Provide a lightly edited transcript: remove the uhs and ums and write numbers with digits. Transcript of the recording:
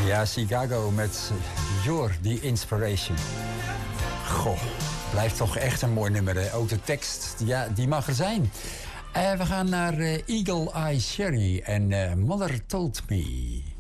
Ja, Chicago met Your the Inspiration. Goh, blijft toch echt een mooi nummer. Hè? Ook de tekst, ja, die mag er zijn. We gaan naar Eagle Eye Cherry en Mother Told Me.